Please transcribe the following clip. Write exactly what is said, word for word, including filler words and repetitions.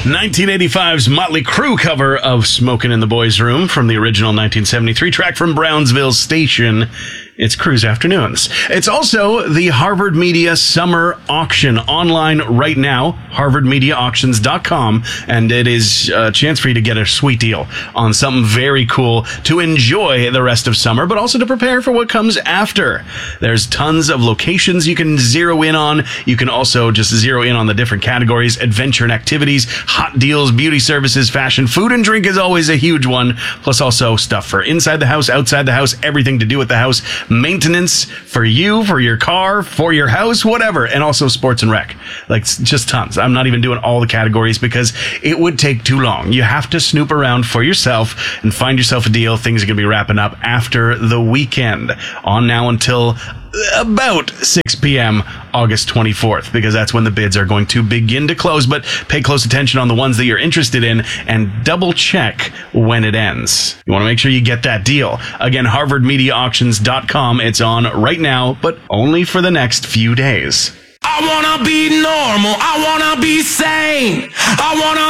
nineteen eighty-five's Motley Crue cover of Smokin' in the Boys' Room from the original nineteen seventy-three track from Brownsville Station. It's Cruise Afternoons. It's also the Harvard Media Summer Auction online right now, harvard media auctions dot com, and it is a chance for you to get a sweet deal on something very cool to enjoy the rest of summer, but also to prepare for what comes after. There's tons of locations you can zero in on. You can also just zero in on the different categories: adventure and activities, hot deals, beauty services, fashion, food and drink is always a huge one, plus also stuff for inside the house, outside the house, everything to do with the house, maintenance for you, for your car, for your house, whatever, and also sports and rec. Like, just tons. I'm not even doing all the categories because it would take too long. You have to snoop around for yourself and find yourself a deal. Things are going to be wrapping up after the weekend, on now until about six p.m. August twenty-fourth, because that's when the bids are going to begin to close. But pay close attention on the ones that you're interested in and double check when it ends. You want to make sure you get that deal. Again, harvard media auctions dot com. It's on right now, but only for the next few days. I wanna be normal. I wanna be sane. I wanna